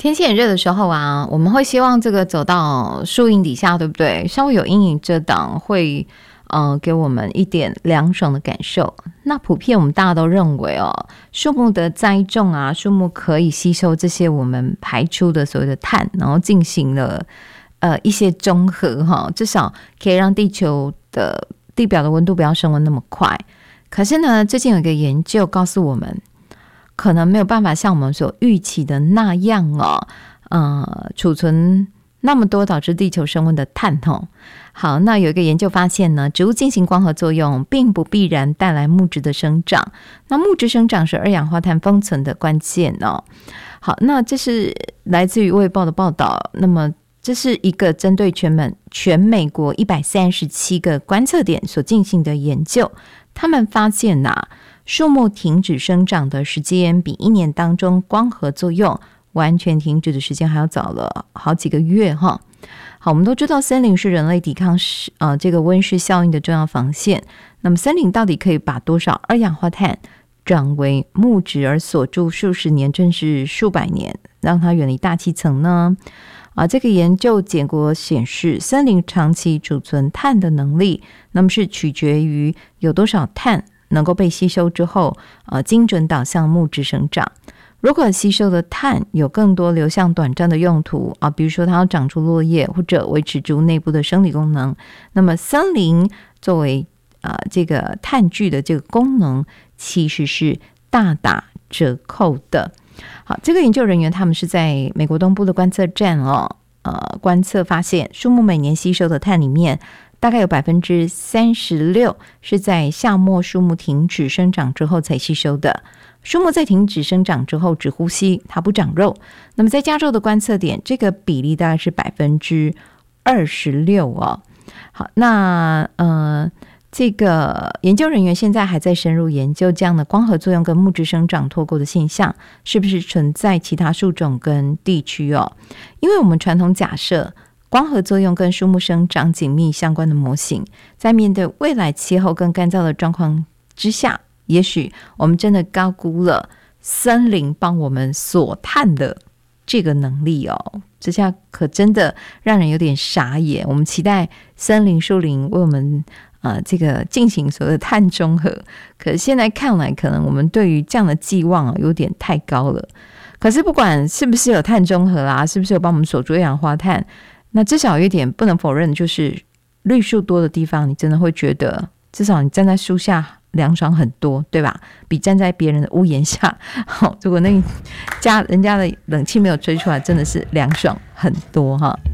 天气很热的时候啊，我们会希望这个走到树荫底下，对不对？稍微有阴影遮挡，会给我们一点凉爽的感受。那普遍我们大家都认为树木的栽种啊，树木可以吸收这些我们排出的所谓的碳，然后进行了一些中和至少可以让地球的地表的温度不要升温那么快。可是呢，最近有一个研究告诉我们，可能没有办法像我们所预期的那样储存那么多导致地球升温的碳好，那有一个研究发现呢，植物进行光合作用并不必然带来木质的生长，那木质生长是二氧化碳封存的关键好，那这是来自于《卫报》的报道，那么这是一个针对全美国137个观测点所进行的研究，他们发现树木停止生长的时间比一年当中光合作用完全停止的时间还要早了好几个月好，我们都知道森林是人类抵抗这个温室效应的重要防线。那么森林到底可以把多少二氧化碳转为木质而锁住数十年甚至数百年，让它远离大气层呢？这个研究结果显示，森林长期储存碳的能力，那么是取决于有多少碳能够被吸收之后精准导向木质生长。如果吸收的碳有更多流向短暂的用途比如说它要长出落叶或者维持植物内部的生理功能，那么森林作为这个碳聚的这个功能其实是大打折扣的。好，这个研究人员他们是在美国东部的观测站观测发现，树木每年吸收的碳里面大概有 36% 是在夏末树木停止生长之后才吸收的。树木在停止生长之后只呼吸，它不长肉。那么在加州的观测点，这个比例大概是 26% 好，那这个研究人员现在还在深入研究这样的光合作用跟木质生长脱钩的现象是不是存在其他树种跟地区因为我们传统假设光合作用跟树木生长紧密相关的模型，在面对未来气候跟干燥的状况之下，也许我们真的高估了森林帮我们锁碳的这个能力这下可真的让人有点傻眼。我们期待森林树林为我们这个进行所谓的碳中和，可是现在看来可能我们对于这样的寄望有点太高了。可是不管是不是有碳中和是不是有帮我们锁住二氧化碳，那至少有一点不能否认，就是绿树多的地方你真的会觉得至少你站在树下凉爽很多，对吧？比站在别人的屋檐下如果那家人家的冷气没有吹出来，真的是凉爽很多